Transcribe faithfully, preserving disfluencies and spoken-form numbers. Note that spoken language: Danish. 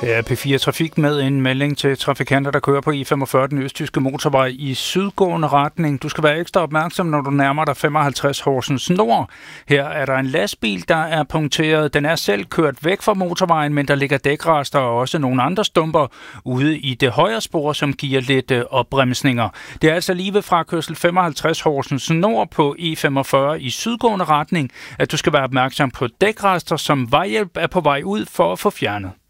Ja, P fire Trafik med en melding til trafikanter, der kører på E femogfyrre, den østtyske motorvej i sydgående retning. Du skal være ekstra opmærksom, når du nærmer dig femoghalvtreds Horsens Nord. Her er der en lastbil, der er punkteret. Den er selv kørt væk fra motorvejen, men der ligger dækrester og også nogle andre stumper ude i det højre spor, som giver lidt opbremsninger. Det er altså lige ved frakørsel femoghalvtreds Horsens Nord på E femogfyrre i sydgående retning, at du skal være opmærksom på dækrester, som vejhjælp er på vej ud for at få fjernet.